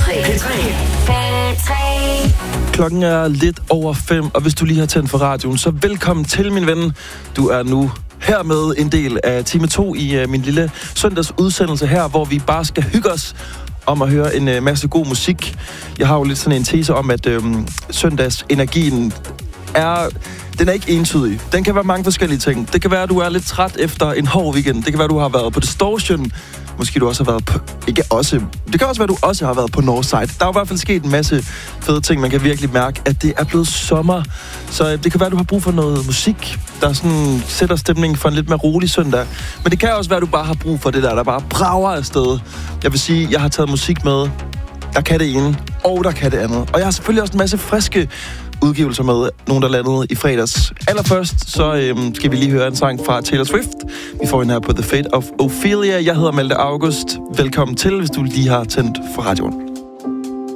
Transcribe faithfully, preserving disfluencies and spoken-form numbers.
Klokken er lidt over fem, og hvis du lige har tændt for radioen, så velkommen til, min ven. Du er nu hermed en del af time to i uh, min lille søndagsudsendelse her, hvor vi bare skal hygge os om at høre en uh, masse god musik. Jeg har jo lidt sådan en tese om, at uh, søndagsenergien er... Den er ikke entydig. Den kan være mange forskellige ting. Det kan være, at du er lidt træt efter en hård weekend. Det kan være, at du har været på Distortion. Måske du også har været på... Ikke også. Det kan også være, at du også har været på Northside. Der er jo i hvert fald sket en masse fede ting. Man kan virkelig mærke, at det er blevet sommer. Så det kan være, at du har brug for noget musik, der sådan sætter stemningen for en lidt mere rolig søndag. Men det kan også være, at du bare har brug for det der, der bare brager afsted. Jeg vil sige, at jeg har taget musik med. Der kan det ene, og der kan det andet. Og jeg har selvfølgelig også en masse friske udgivelser med, nogen der landede i fredags. Allerførst, så øhm, skal vi lige høre en sang fra Taylor Swift. Vi får en her på The Fate of Ophelia. Jeg hedder Malte August. Velkommen til, hvis du lige har tændt for radioen.